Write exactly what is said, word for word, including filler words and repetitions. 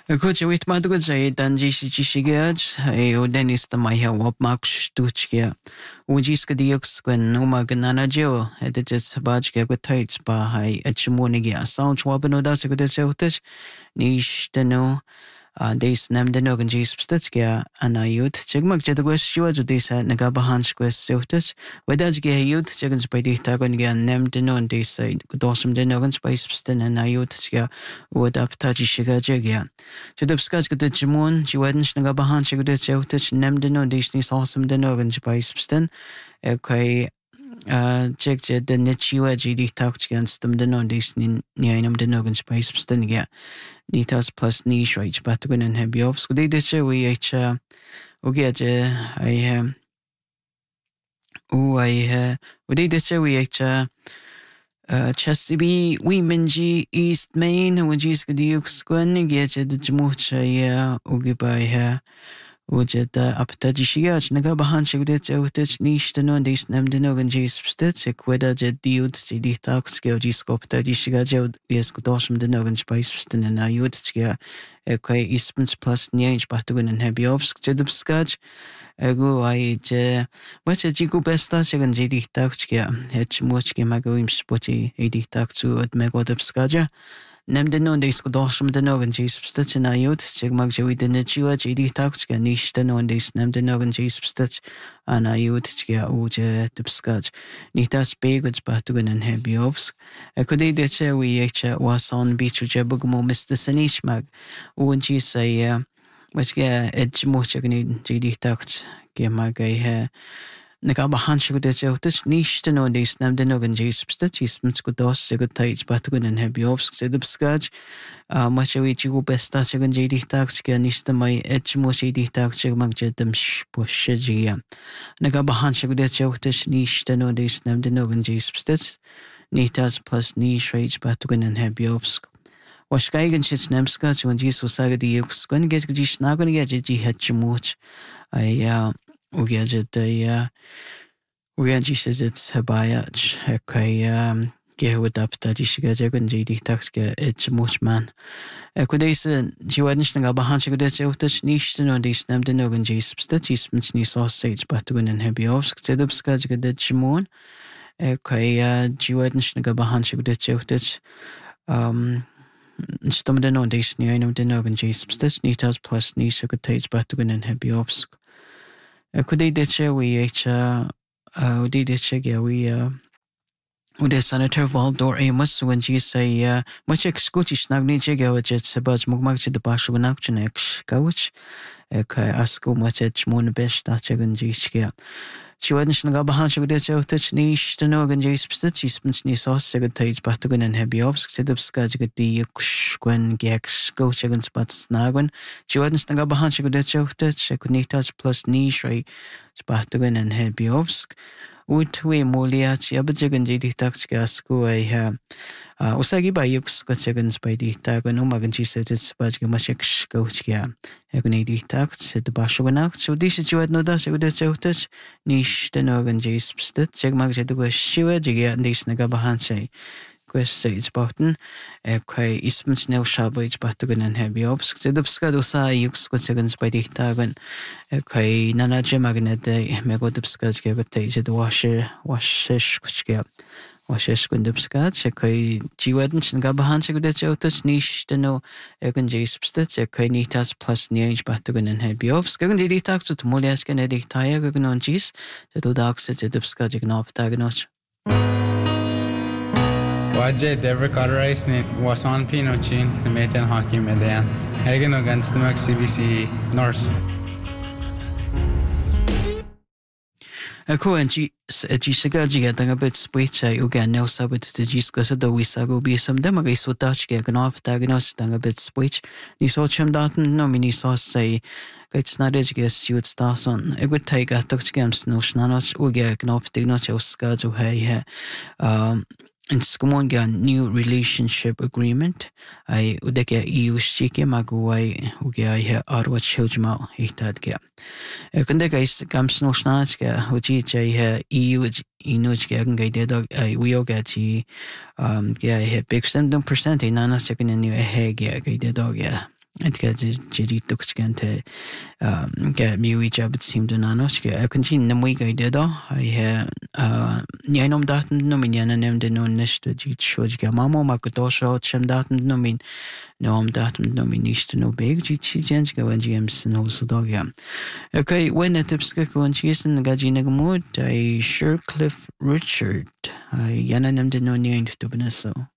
Goed, weet maar goed zei dan je je shigeaj e Dennis de mai op mak stuchke. U jiska diox kun no magnana jo het is baj ke gut tights ba hai etchmonigi sound wabno das gut zeutis nish teno a des nem de nogan jis stitske ana yut chigmak jedgos shwa ju des naga bahans quest zeutis wedaj ge yut chigens by di tagon ge nem de non des dosum de nogan spice stin ana yut chga wod up taji shiga jega Jidab skaj gada jimon, jiwadin shnaga bahan shigada jautis, nem de no dis nis awesome de nogan jibaispstin. Okay, jig jid de nichiwa jidi tauch ganstum de no dis ni ainam de nogan jibaispstin ga. Nitas plus nish right batugun and hebiops. Good day, we each, okay, I have, oh, I have, good day, we each, Uh, Chessibi, Wiminji, East Main, Wajis Gadiuk Squan, Gadget, the Jamucha, Ugibai, Ujet, Apataji Shiach, Nagabahan, Shigdet, Outich, Nish, the non dis nam the Nogan Jis Stitch, Equeda, Jet, Diud, C D Tax, Geogiscope, Taji Shigajo, Escodosham, the Nogan Spice, and Ayutskia, Equa Eastmans plus Nianj, Batuan and Hebiobsk, Jedab Scotch. Ego ai je wacha jigu besta chagan jidi takchkia hech mochki magoim spoti edi takchu at megodab skaja nem de non dis godosham de nogan jis stitch na yut chig mag jawi de nechua jidi takchkia nish de non dis nem de nogan jis stitch ana yut chkia uje tupskaj nitas begods batugan and hebiobs ekodi de che we echa was on beach jebugmo mister sanish mag unji say which get edge much again G D tax game my guy here. Nagaba Hanshu de Jotish niche to know this name the Nogan J substitutes good dos, a good tight, but good and have your said up scotch. Much of it you best touch again J D tax can niche to my edge much J D tax among them spushia. Nagaba Hanshu de Jotish niche to know this name the Nogan J substitutes. Nitas plus niche rage, but good and have your Washkaigan shits nemska when Jesus saga the yux going to get Gish Nagon get G Hatchimuch. I uh ugadget a Uganji says it's Habayach, Ekai um Gehud up Tajishigajagan J D Taxka Edge Much man. Ekudesa Jiwadnishnaga Bahanshigudets Outach Nishton on this Nam the Nogan J substitutes Mitchni sausage Batugan and Hebiovsk, Zedubskajga de Jimon. Ekai Jiwadnishnaga Bahanshigudets Outach um Stum de non dis ni einam de nogan jis stitch nitas plus ni sugatage batugan and hebiobsk. Could they ditch we each uh uh did ditch yeah we uh with Senator Valdor Amos when she say uh much excutish nagni jega which it's about mugmag the bashu and action ex couch. Okay, asko much at mon best that chicken jishkia. She wasn't snug behind she would touch niche to no and jays stitches, ni sauce, second tage, batugan and heavy obs, set up scudge at the quen gax, go chickens but snagwan. She wasn't snug behind she would touch, I could need touch plus niche, right? Batugan and heavy obs. Would we moliat, yabajagan jidi tax gasco, I have. Usagi by yux got chickens by the tag and omagan she said it's bajgamashik goach ya. Egunidi tax, said the basho out. So this is you had no dash with the touch. Nish the nogan jays stit, check mag jet was shiva jiga and this nagabahanche. Quest says button, a quay ismans no shabage batugan and heavy obs. The dubskadosa yux got chickens by the tagan. A quay nana gemagnet de megodubskaj gave a tage at the washer, washish kuchga. Washish kundubskaj, a quay jiwadnch and gabahanche with the jotas nish the no egan jays stit, a quay nitas plus niage batugan and heavy obs. Gagan did it talk to Moliaskan edik tire gagan on cheese, the two dogs at the dubskaj ignop taganoch. Wajje Dever Carteris ni wasan Pinochin meten hockey medan. Hagen against the Max C B C North. Ako and G Gisagaji at a bit speech I ugan no sabbat to Giscos at the Wisago be some demagai so Dutch get an off diagnosed a bit speech. Ni saw chum daten no mini sauce say it's not as guess you would start on. It would take a touch games no snanoch or get an off diagnostic schedule hey um And Skamon new relationship agreement. I udeke E U shike maguai ugia he arwa childma hitadga. Kundeka is kamsno snachka, uji he E U inuchka gay dog I wiogachi um yeah he big seven percent in nana second in new heg gay dog yeah. Het gaat je toch te get me we job het seemed na no ke continue na muy gaide do I ha ni nom dat no min na nem de no nest ji show ga mamo ma ko to so chem dat no min no am dat no min nicht no big ji ji gens ga wen james no so do ja okay when it tipske ko en chi na ga ji na mood I sure Cliff Richard I yana nem de no ni to beneso